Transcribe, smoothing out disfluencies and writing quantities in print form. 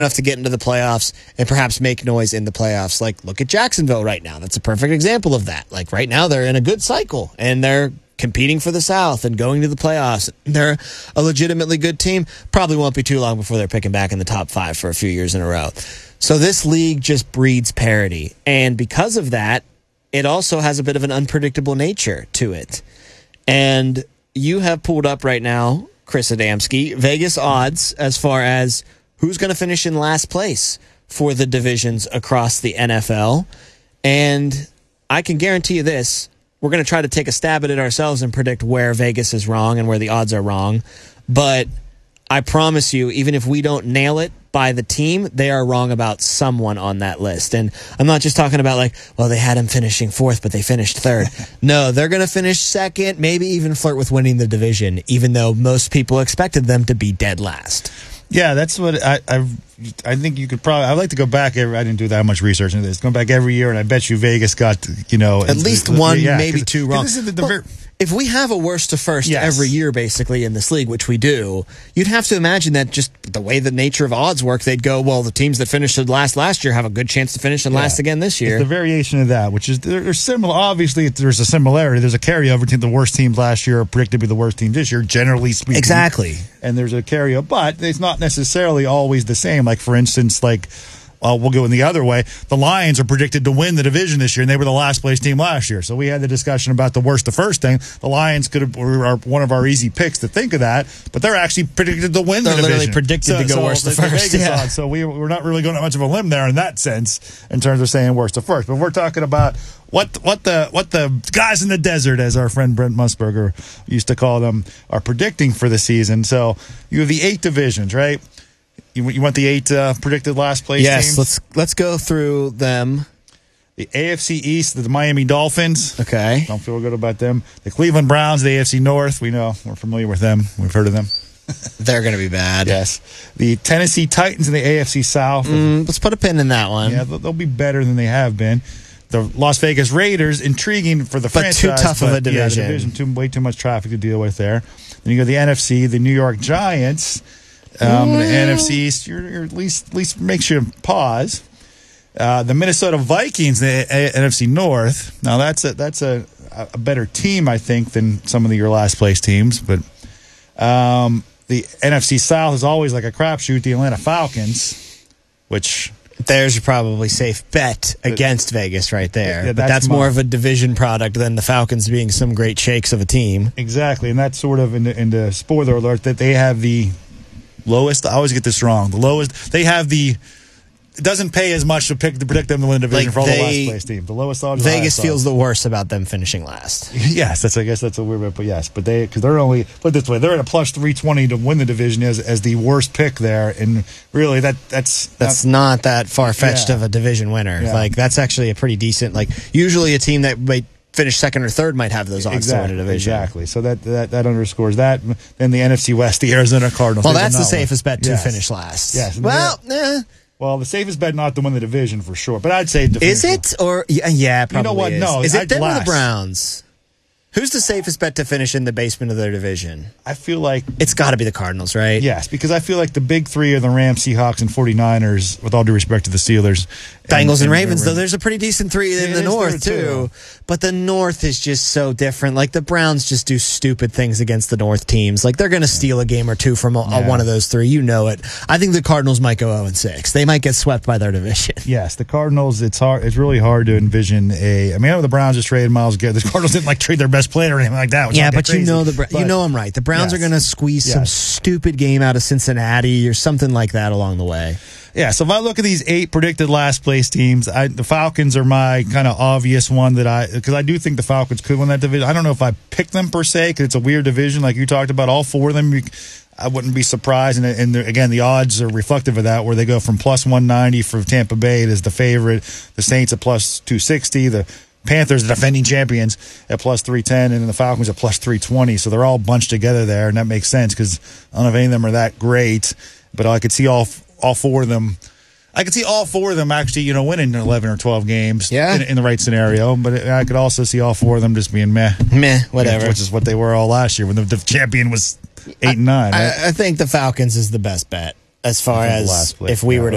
enough to get into the playoffs and perhaps make noise in the playoffs. Like, look at Jacksonville right now. That's a perfect example of that. Like, right now they're in a good cycle and they're competing for the South and going to the playoffs. They're a legitimately good team. Probably won't be too long before they're picking back in the top 5 for a few years in a row. So this league just breeds parity. And because of that, it also has a bit of an unpredictable nature to it. And you have pulled up right now, Chris Adamski, Vegas odds as far as who's going to finish in last place for the divisions across the NFL. And I can guarantee you this. We're going to try to take a stab at it ourselves and predict where Vegas is wrong and where the odds are wrong. But I promise you, even if we don't nail it by the team, they are wrong about someone on that list. And I'm not just talking about like, well, they had him finishing 4th, but they finished 3rd. No, they're going to finish 2nd, maybe even flirt with winning the division, even though most people expected them to be dead last. Yeah, that's what I think you could probably. I'd like to go back. I didn't do that much research into this. Go back every year, and I bet you Vegas got at least one, maybe 2 wrong. This is if we have a worst to first Yes. every year, basically, in this league, which we do, you'd have to imagine that just the way the nature of odds work, they'd go, well, the teams that finished last year have a good chance to finish and last again this year. It's the variation of that, which is they're similar. Obviously, there's a similarity. There's a carryover to the worst teams last year are predicted to be the worst teams this year, generally speaking. Exactly. And there's a carryover, but it's not necessarily always the same. Like, for instance, we'll go in the other way. The Lions are predicted to win the division this year, and they were the last place team last year. So we had the discussion about the worst to first thing. The Lions are one of our easy picks to think of that, but they're actually predicted to win the division. They're literally predicted to go worst to first. Yeah. So we're not really going that much of a limb there in that sense in terms of saying worst to first. But we're talking about what the guys in the desert, as our friend Brent Musburger used to call them, are predicting for the season. So you have the 8 divisions, right? You want the 8 predicted last place teams? Yes, let's go through them. The AFC East, the Miami Dolphins. Okay. Don't feel good about them. The Cleveland Browns, the AFC North. We know. We're familiar with them. We've heard of them. They're going to be bad. Yes. The Tennessee Titans in the AFC South. Let's put a pin in that one. Yeah, they'll be better than they have been. The Las Vegas Raiders, intriguing for the franchise. But too tough of a division. Yeah, way too much traffic to deal with there. Then you go to the NFC, the New York Giants. The NFC East, you're at least makes you pause. The Minnesota Vikings, the NFC North. Now that's a better team, I think, than some of your last place teams. But the NFC South is always like a crapshoot. The Atlanta Falcons, which there's your probably safe bet against Vegas right there. Yeah, but that's more of a division product than the Falcons being some great shakes of a team. Exactly, and that's sort of in the spoiler alert that they have the lowest. I always get this wrong. The lowest. They have the. It doesn't pay as much to predict them to win the division for all the last place team. The lowest odds. Vegas feels the worst about them finishing last. Yes, I guess that's a weird bit, but yes, but because they're only put it this way, they're at a plus 320 to win the division as the worst pick there, and really that's not that far fetched of a division winner. Yeah. Like that's actually a pretty decent. Like usually a team that might finish 2nd or 3rd might have those odds to win a division. Exactly. So that underscores that. Then the NFC West, the Arizona Cardinals. Well, that's the safest bet to finish last. Yes. Well, the safest bet not to win the division for sure. But I'd say is it or yeah, probably. You know what? Is. No, is it them or the Browns? Who's the safest bet to finish in the basement of their division? I feel like it's got to be the Cardinals, right? Yes, because I feel like the big 3 are the Rams, Seahawks, and 49ers, with all due respect to the Steelers. Bengals and Ravens, though there's a pretty decent 3 in the North, too. But the North is just so different. Like, the Browns just do stupid things against the North teams. Like, they're going to steal a game or 2 from one of those 3. You know it. I think the Cardinals might go 0-6. They might get swept by their division. Yes, the Cardinals, it's really hard to envision I know the Browns just traded Myles Garrett. The Cardinals didn't, trade their best player or anything like that. Yeah, but you know I'm right. The Browns are going to squeeze some stupid game out of Cincinnati or something like that along the way. Yeah, so if I look at these 8 predicted last place teams, the Falcons are my kind of obvious one because I do think the Falcons could win that division. I don't know if I pick them per se because it's a weird division like you talked about. All 4 of them, I wouldn't be surprised. And again, the odds are reflective of that, where they go from plus 190 for Tampa Bay as the favorite, the Saints at plus 260, the Panthers, the defending champions, at plus 310, and then the Falcons at plus 320. So they're all bunched together there, and that makes sense because I don't know if any of them are that great, but I could see all 4 of them. I could see all 4 of them actually, winning 11 or 12 games in the right scenario. But I could also see all 4 of them just being meh, whatever, which is what they were all last year when the champion was 8-9. Right? I think the Falcons is the best bet as far as if we were to